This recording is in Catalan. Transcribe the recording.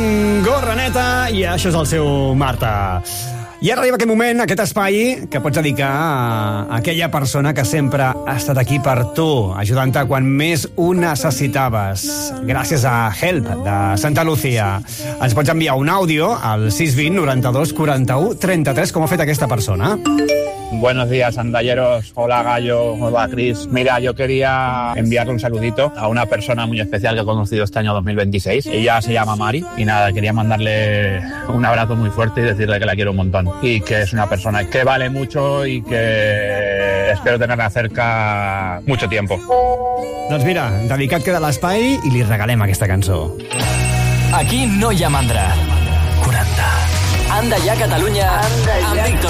diuen Gorra Neta i això és el seu Marta. I ara arriba aquest moment, aquest espai que pots dedicar a aquella persona que sempre ha estat aquí per tu, ajudant-te quan més ho necessitaves. Gràcies a Help, de Santa Lucía. Ens pots enviar un àudio al 620 92 41 33, com ha fet aquesta persona. Buenos días, andalleros. Hola, Gallo. Hola, Cris. Mira, yo quería enviarle un saludito a una persona muy especial que he conocido este año 2026. Ella se llama Mari y nada, quería mandarle un abrazo muy fuerte y decirle que la quiero un montón y que es una persona que vale mucho y que espero tenerla cerca mucho tiempo. Doncs mira, dedicat queda l'espai i li regalem aquesta cançó. Aquí no hi ha mandra. 40. Anda ja, Catalunya, amb Víctor